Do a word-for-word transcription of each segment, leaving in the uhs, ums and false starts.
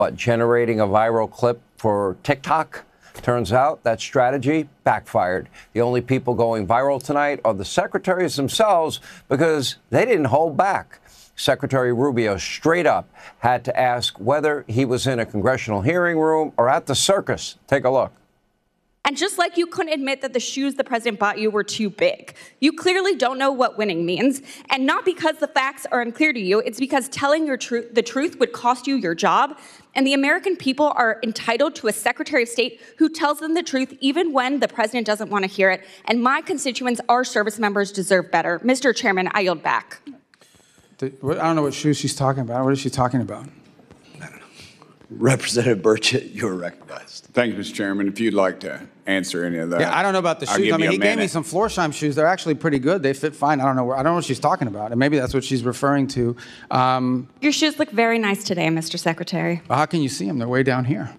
But generating a viral clip for TikTok, turns out that strategy backfired. The only people going viral tonight are the secretaries themselves because they didn't hold back. Secretary Rubio straight up had to ask whether he was in a congressional hearing room or at the circus. Take a look. And just like you couldn't admit that the shoes the president bought you were too big, you clearly don't know what winning means. And not because the facts are unclear to you, it's because telling your tru- the truth would cost you your job. And the American people are entitled to a Secretary of State who tells them the truth even when the president doesn't want to hear it. And my constituents, our service members, deserve better. Mister Chairman, I yield back. I don't know what shoes she's talking about. What is she talking about? I don't know. Representative Burchett, you are recognized. Thank you, Mister Chairman. If you'd like to answer any of that. Yeah, I don't know about the I'll shoes. I give mean, you he a gave me minute. some Florsheim shoes. They're actually pretty good. They fit fine. I don't know where, I don't know what she's talking about. And maybe that's what she's referring to. Um, Your shoes look very nice today, Mister Secretary. how can you see them? They're way down here.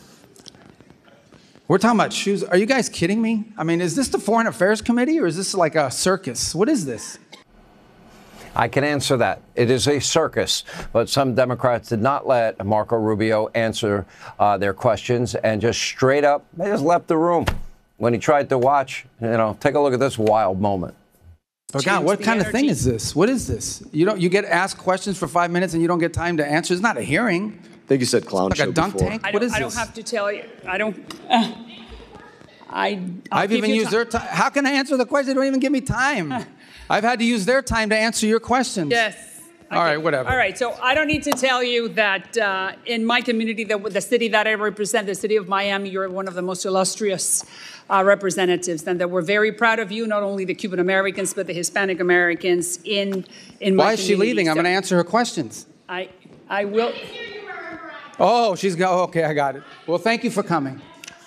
We're talking about shoes. Are you guys kidding me? I mean, is this the Foreign Affairs Committee or is this like a circus? What is this? I can answer that. It is a circus, but some Democrats did not let Marco Rubio answer uh, their questions and just straight up, they just left the room when he tried to watch. You know, take a look at this wild moment. But God, what kind of thing is this? What is this? You don't. You get asked questions for five minutes and you don't get time to answer. It's not a hearing. I think you said clown Like show a dunk before. tank. I What don't, is I this? don't have to tell you. I don't. Uh, I. I'll I've give even you used ti- their time. How can I answer the question? They don't even give me time. I've had to use their time to answer your questions. Yes. All right, whatever. All right, so I don't need to tell you that uh, in my community, the, the city that I represent, the city of Miami, you're one of the most illustrious uh, representatives, and that we're very proud of you, not only the Cuban Americans, but the Hispanic Americans in, in my Why is she community. leaving? I'm So going to answer her questions. I, I will. Oh, she's go. Okay, I got it. Well, thank you for coming.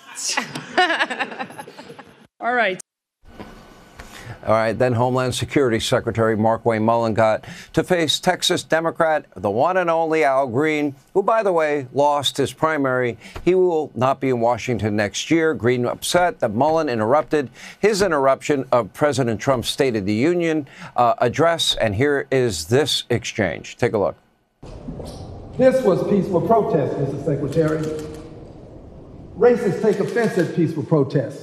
All right. All right, then Homeland Security Secretary Markwayne Mullin got to face Texas Democrat, the one and only Al Green, who, by the way, lost his primary. He will not be in Washington next year. Green upset that Mullin interrupted his interruption of President Trump's State of the Union uh, address. And here is this exchange. Take a look. This was peaceful protest, Mister Secretary. Racists take offense at peaceful protests.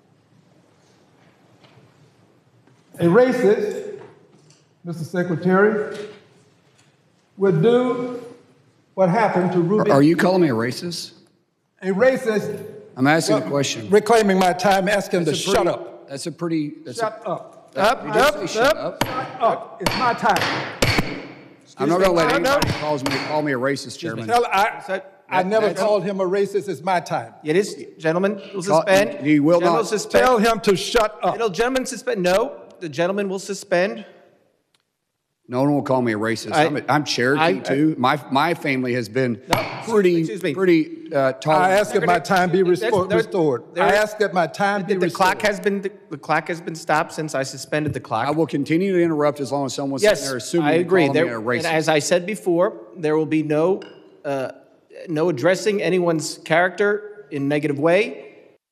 A racist, Mister Secretary, would do what happened to Ruby. Are you calling me a racist? A racist. I'm asking well, a question. Reclaiming my time, ask him to That's a shut pretty- up. That's a pretty. That's Shut a, up. that- Up, you just up, say shut up, up. shut up. It's my time. I'm not going to let me. anybody No. calls me, call me a racist, Chairman. Tell, I, I never that's- called him a racist. It's my time. It is, gentlemen, will Call- suspend. you will Gentlemen not. will suspend. Tell him to shut up. It'll, gentlemen, suspend. No, the gentleman will suspend. No one will call me a racist. I- I'm, a, I'm Cherokee, I- too. My my family has been No, pretty, excuse me. pretty uh, tolerant. I ask that my time be That's- resto- there- restored. there- I ask that my time be The, the restored. clock has been the, the clock has been stopped since I suspended the clock. I will continue to interrupt as long as someone's yes, sitting there assuming I you're agree. calling There, me a and racist. as I said before, there will be no uh, no addressing anyone's character in a negative way.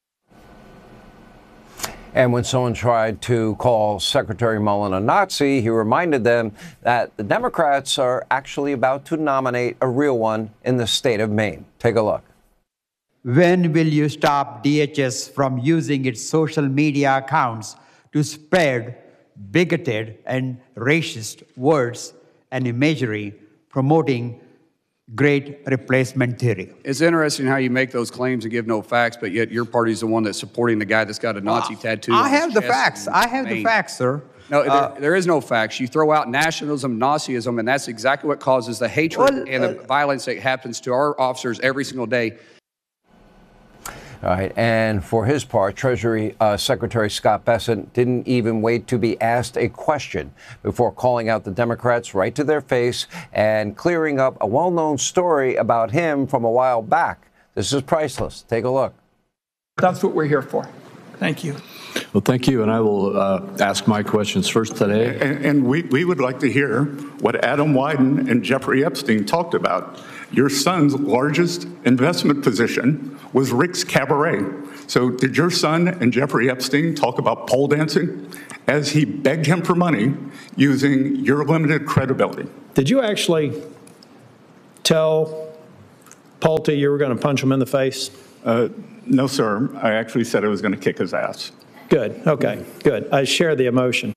And when someone tried to call Secretary Mullin a Nazi, he reminded them that the Democrats are actually about to nominate a real one in the state of Maine. Take a look. When will you stop D H S from using its social media accounts to spread bigoted and racist words and imagery promoting great replacement theory? It's interesting how you make those claims and give no facts, but yet your party's the one that's supporting the guy that's got a Nazi tattoo. I on his have the chest facts. in I have the Maine. facts, sir. No, there, Uh, there is no facts. You throw out nationalism, Nazism, and that's exactly what causes the hatred Well, and the uh, violence that happens to our officers every single day. All right. And for his part, Treasury uh, Secretary Scott Bessent didn't even wait to be asked a question before calling out the Democrats right to their face and clearing up a well-known story about him from a while back. This is priceless. Take a look. That's what we're here for. Thank you. Well, thank you, and I will uh, ask my questions first today. And, and we, we would like to hear what Adam Wyden and Jeffrey Epstein talked about. Your son's largest investment position was Rick's Cabaret. So did your son and Jeffrey Epstein talk about pole dancing as he begged him for money using your limited credibility? Did you actually tell Paulty, you were going to punch him in the face? Uh, no, sir. I actually said I was going to kick his ass. Good. Okay, good. I share the emotion.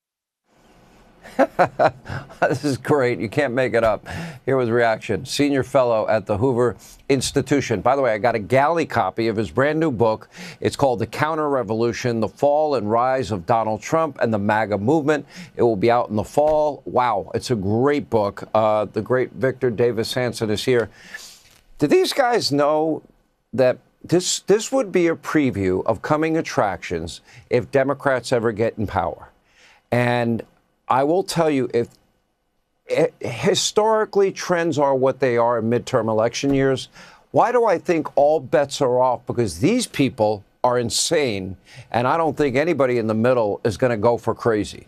This is great. You can't make it up. Here was reaction. Senior fellow at the Hoover Institution. By the way, I got a galley copy of his brand new book. It's called The Counter-Revolution, The Fall and Rise of Donald Trump and the MAGA Movement. It will be out in the fall. Wow, it's a great book. Uh, the great Victor Davis Hanson is here. Do these guys know that this, this would be a preview of coming attractions if Democrats ever get in power? And I will tell you, if it, historically trends are what they are in midterm election years, why do I think all bets are off? Because these people are insane, and I don't think anybody in the middle is going to go for crazy.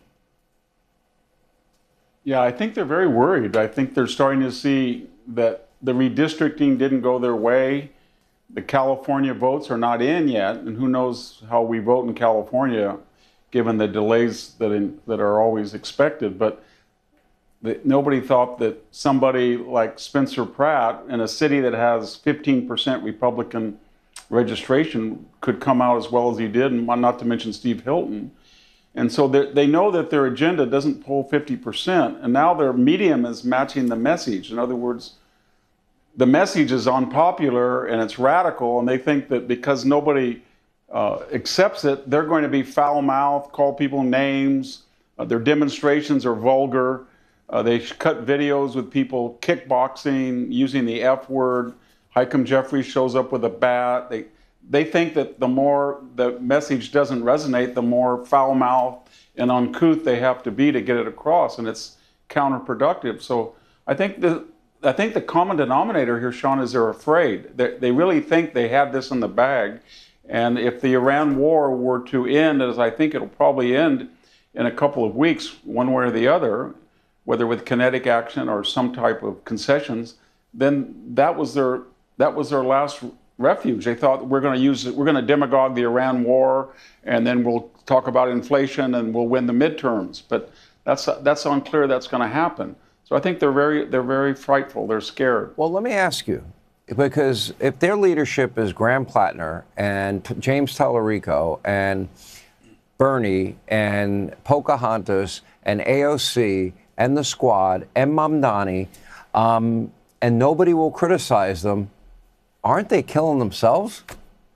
Yeah, I think they're very worried. I think they're starting to see that the redistricting didn't go their way. The California votes are not in yet, and who knows how we vote in California, given the delays that in, that are always expected. But the, nobody thought that somebody like Spencer Pratt in a city that has fifteen percent Republican registration could come out as well as he did, and not to mention Steve Hilton. And so they know that their agenda doesn't pull fifty percent, and now their medium is matching the message. In other words, the message is unpopular and it's radical, and they think that because nobody Uh, accepts it, they're going to be foul-mouthed, call people names. Uh, their demonstrations are vulgar. Uh, they cut videos with people kickboxing, using the F word. Hakeem Jeffries shows up with a bat. They they think that the more the message doesn't resonate, the more foul-mouthed and uncouth they have to be to get it across, and it's counterproductive. So I think the I think the common denominator here, Sean, is they're afraid. They, they really think they have this in the bag. And if the Iran war were to end, as I think it'll probably end in a couple of weeks, one way or the other, whether with kinetic action or some type of concessions, then that was their that was their last refuge. They thought we're going to use it, we're going to demagogue the Iran war, and then we'll talk about inflation and we'll win the midterms. But that's that's unclear that's going to happen. So I think they're very they're very frightful. They're scared. Well, let me ask you. Because if their leadership is Graham Plattner and T- James Tallarico and Bernie and Pocahontas and A O C and the Squad and Mamdani, um, and nobody will criticize them, aren't they killing themselves?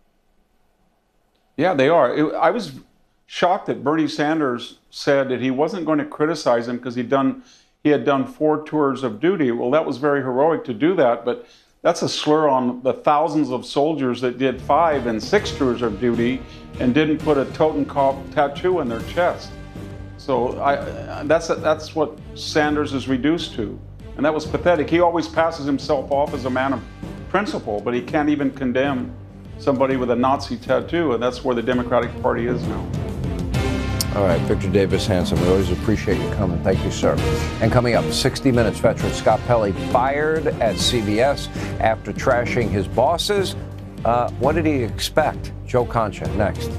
Yeah, they are. It, I was shocked that Bernie Sanders said that he wasn't going to criticize him because he'd done he had done four tours of duty. Well, that was very heroic to do that, but that's a slur on the thousands of soldiers that did five and six tours of duty and didn't put a Totenkopf tattoo in their chest. So I, that's that's what Sanders is reduced to, and that was pathetic. He always passes himself off as a man of principle, but he can't even condemn somebody with a Nazi tattoo, and that's where the Democratic Party is now. All right, Victor Davis Hanson, we always appreciate you coming. Thank you, sir. And coming up, sixty minutes veteran Scott Pelley fired at C B S after trashing his bosses. Uh, what did he expect? Joe Concha, next.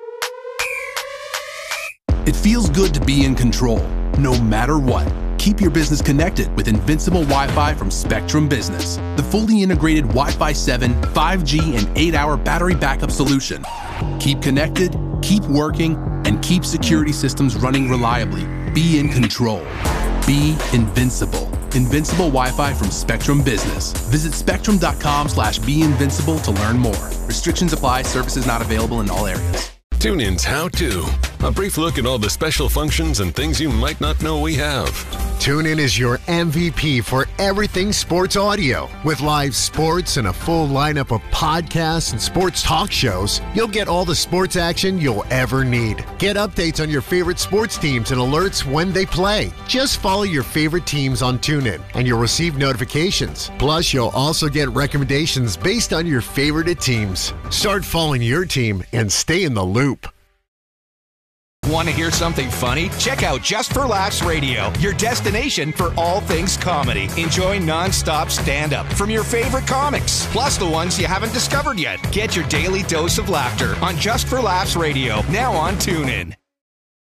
It feels good to be in control, no matter what. Keep your business connected with Invincible Wi-Fi from Spectrum Business, the fully integrated Wi-Fi seven, five G, and eight hour battery backup solution. Keep connected, keep working, and keep security systems running reliably. Be in control. Be invincible. Invincible Wi-Fi from Spectrum Business. Visit spectrum.com slash be invincible to learn more. Restrictions apply. Services not available in all areas. TuneIn's How To. A brief look at all the special functions and things you might not know we have. TuneIn is your M V P for everything sports audio. With live sports and a full lineup of podcasts and sports talk shows, you'll get all the sports action you'll ever need. Get updates on your favorite sports teams and alerts when they play. Just follow your favorite teams on TuneIn and you'll receive notifications. Plus, you'll also get recommendations based on your favorite teams. Start following your team and stay in the loop. Want to hear something funny? Check out Just for Laughs Radio, your destination for all things comedy. Enjoy non-stop stand-up from your favorite comics, plus the ones you haven't discovered yet. Get your daily dose of laughter on Just for Laughs Radio, now on TuneIn.